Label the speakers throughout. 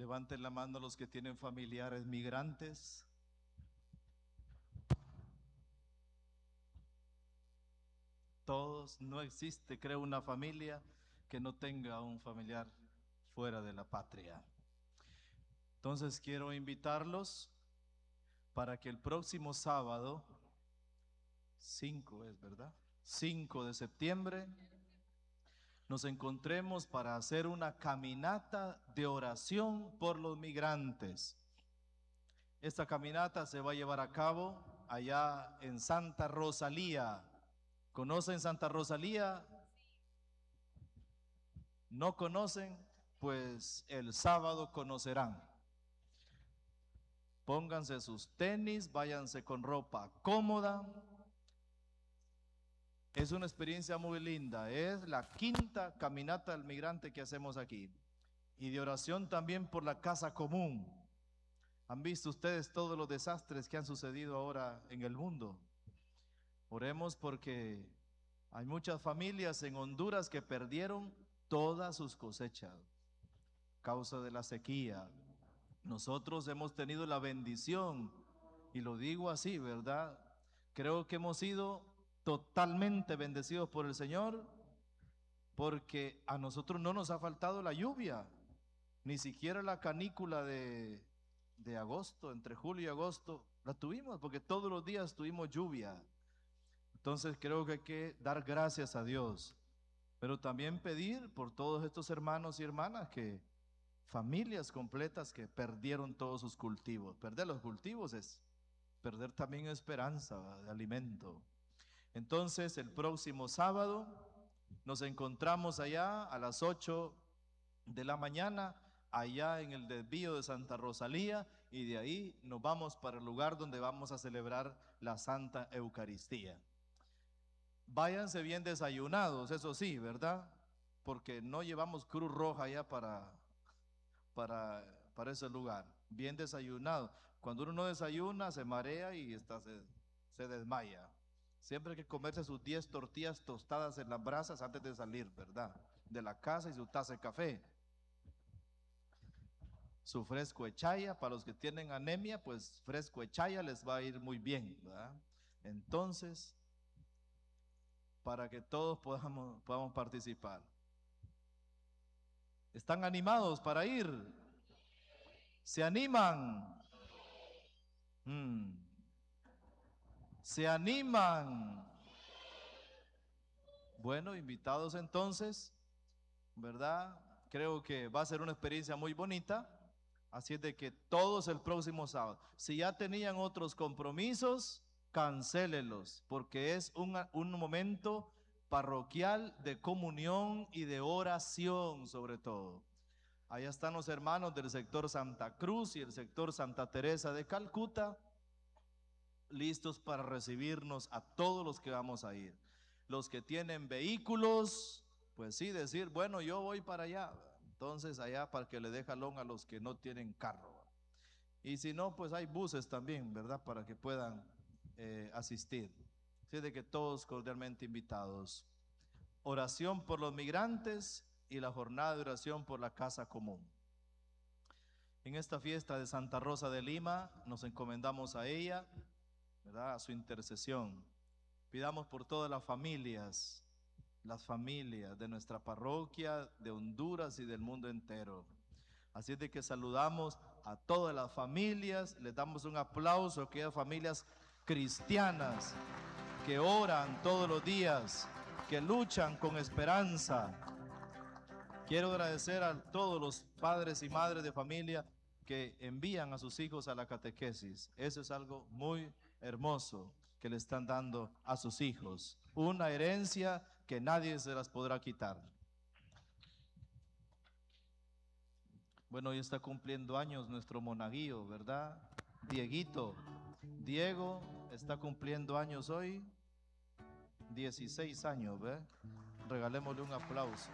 Speaker 1: Levanten la mano los que tienen familiares migrantes. Todos, no existe, creo, una familia que no tenga un familiar fuera de la patria. Entonces quiero invitarlos para que el próximo sábado, 5 es, ¿verdad? 5 de septiembre, nos encontremos para hacer una caminata de oración por los migrantes. Esta caminata se va a llevar a cabo allá en Santa Rosalía. ¿Conocen Santa Rosalía? ¿No conocen? Pues el sábado conocerán. Pónganse sus tenis, váyanse con ropa cómoda. Es una experiencia muy linda. Es la quinta caminata del migrante que hacemos aquí. Y de oración también por la casa común. ¿Han visto ustedes todos los desastres que han sucedido ahora en el mundo? Oremos porque hay muchas familias en Honduras que perdieron todas sus cosechas a causa de la sequía. Nosotros hemos tenido la bendición, y lo digo así, ¿verdad? Creo que hemos sido totalmente bendecidos por el Señor, porque a nosotros no nos ha faltado la lluvia, ni siquiera la canícula de agosto, entre julio y agosto, la tuvimos, porque todos los días tuvimos lluvia. Entonces creo que hay que dar gracias a Dios, pero también pedir por todos estos hermanos y hermanas que, familias completas que perdieron todos sus cultivos. Perder los cultivos es perder también esperanza de alimento. Entonces el próximo sábado nos encontramos allá a las 8 de la mañana, allá en el desvío de Santa Rosalía, y de ahí nos vamos para el lugar donde vamos a celebrar la Santa Eucaristía. Váyanse bien desayunados, eso sí, ¿verdad? Porque no llevamos Cruz Roja allá para ese lugar. Bien desayunado. Cuando uno no desayuna, se marea y se desmaya. Siempre hay que comerse sus 10 tortillas tostadas en las brasas antes de salir, ¿verdad? De la casa, y su taza de café. Su fresco de chaya, para los que tienen anemia, pues fresco de chaya les va a ir muy bien, ¿verdad? Entonces, para que todos podamos participar. ¿Están animados para ir? ¿Se animan? ¿Se animan? Bueno, invitados entonces, ¿verdad? Creo que va a ser una experiencia muy bonita. Así es de que todos el próximo sábado. Si ya tenían otros compromisos, cancélelos, porque es un momento parroquial de comunión y de oración sobre todo. Allá están los hermanos del sector Santa Cruz y el sector Santa Teresa de Calcuta, listos para recibirnos a todos los que vamos a ir. Los que tienen vehículos, pues sí, decir, bueno, yo voy para allá. Entonces allá para que le dé jalón a los que no tienen carro. Y si no, pues hay buses también, ¿verdad? Para que puedan asistir. Así de que todos cordialmente invitados. Oración por los migrantes y la jornada de oración por la casa común. En esta fiesta de Santa Rosa de Lima nos encomendamos a ella, ¿verdad? A su intercesión. Pidamos por todas las familias de nuestra parroquia, de Honduras y del mundo entero. Así es de que saludamos a todas las familias, les damos un aplauso a aquellas familias cristianas que oran todos los días, que luchan con esperanza. Quiero agradecer a todos los padres y madres de familia que envían a sus hijos a la catequesis. Eso es algo muy hermoso que le están dando a sus hijos. Una herencia que nadie se las podrá quitar. Bueno, hoy está cumpliendo años nuestro monaguillo, ¿verdad? Dieguito. Diego está cumpliendo años hoy. 16 años, ¿ve? Regalémosle un aplauso.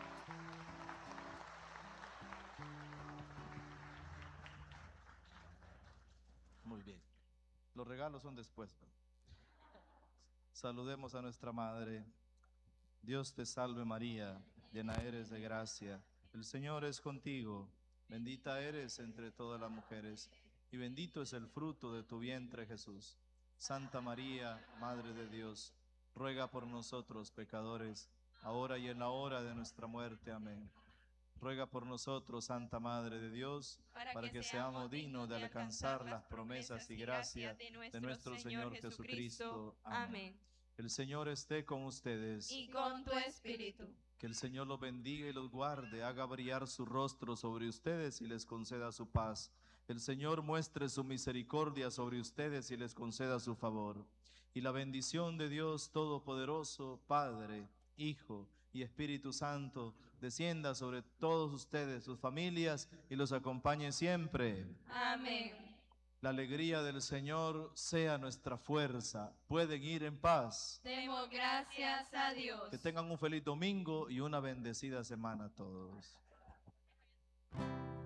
Speaker 1: Muy bien. Los regalos son después, ¿verdad? Saludemos a nuestra madre. Dios te salve María, llena eres de gracia. El Señor es contigo. Bendita eres entre todas las mujeres, y bendito es el fruto de tu vientre, Jesús. Santa María, Madre de Dios, ruega por nosotros pecadores, ahora y en la hora de nuestra muerte. Amén. Ruega por nosotros, Santa Madre de Dios, para que seamos dignos de alcanzar las promesas y gracias de nuestro Señor Jesucristo. Amén. El Señor esté con ustedes.
Speaker 2: Y con tu espíritu.
Speaker 1: Que el Señor los bendiga y los guarde, haga brillar su rostro sobre ustedes y les conceda su paz. El Señor muestre su misericordia sobre ustedes y les conceda su favor. Y la bendición de Dios Todopoderoso, Padre, Hijo y Espíritu Santo, descienda sobre todos ustedes, sus familias, y los acompañe siempre.
Speaker 2: Amén.
Speaker 1: La alegría del Señor sea nuestra fuerza. Pueden ir en paz.
Speaker 2: Demos gracias a Dios.
Speaker 1: Que tengan un feliz domingo y una bendecida semana a todos.